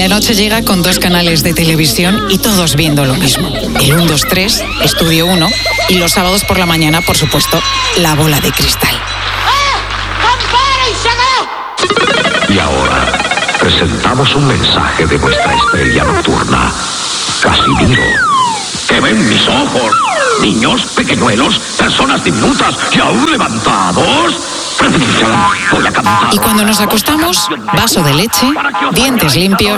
La noche llega con 2 canales de televisión y todos viendo lo mismo. El 1, 2, 3, Estudio 1 y los sábados por la mañana, por supuesto, La Bola de Cristal. Y ahora presentamos un mensaje de nuestra estrella nocturna, Casimiro. ¿Qué ven mis ojos? Niños, pequeñuelos, personas diminutas y aún levantados. Voy a cantar. Y cuando nos acostamos, vaso de leche, dientes limpios